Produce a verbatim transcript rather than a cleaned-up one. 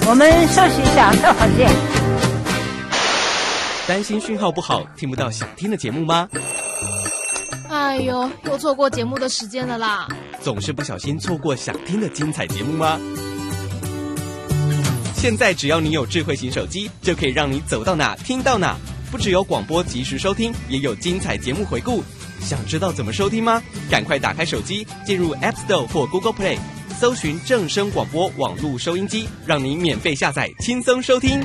我们休息一下，待会儿见。 担心讯号不好，听不到想听的节目吗？ 哎呦，又错过节目的时间了啦！ 总是不小心错过想听的精彩节目吗？现在只要你有智慧型手机，就可以让你走到哪听到哪。不只有广播及时收听，也有精彩节目回顾。想知道怎么收听吗？赶快打开手机，进入 App Store 或 Google Play， 搜寻正声广播网络收音机，让你免费下载，轻松收听。